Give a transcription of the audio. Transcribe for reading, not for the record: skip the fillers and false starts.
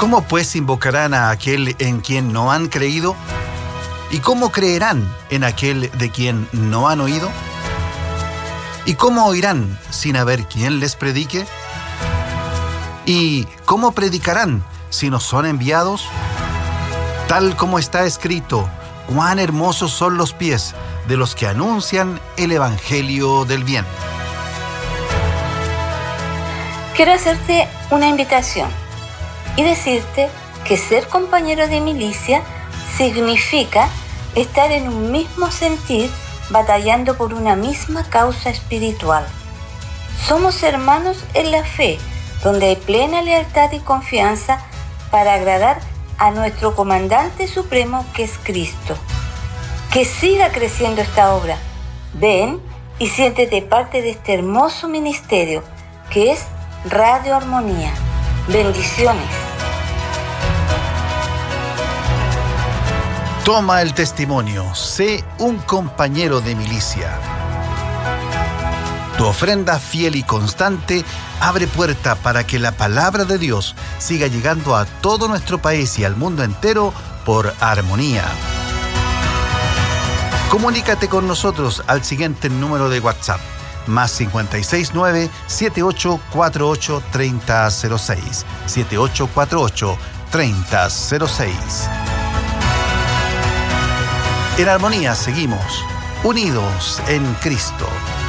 ¿Cómo pues invocarán a aquel en quien no han creído? ¿Y cómo creerán en aquel de quien no han oído? ¿Y cómo oirán sin haber quien les predique? ¿Y cómo predicarán si no son enviados? Tal como está escrito, cuán hermosos son los pies de los que anuncian el evangelio del bien. Quiero hacerte una invitación y decirte que ser compañero de milicia significa estar en un mismo sentir, batallando por una misma causa espiritual. Somos hermanos en la fe, donde hay plena lealtad y confianza para agradar a nuestro comandante supremo, que es Cristo. Que siga creciendo esta obra. Ven y siéntete parte de este hermoso ministerio que es Radio Armonía. Bendiciones. Toma el testimonio, sé un compañero de milicia. Tu ofrenda fiel y constante abre puerta para que la palabra de Dios siga llegando a todo nuestro país y al mundo entero por Armonía. Comunícate con nosotros al siguiente número de WhatsApp, más 569-7848-3006, 7848-3006. En Armonía seguimos, unidos en Cristo.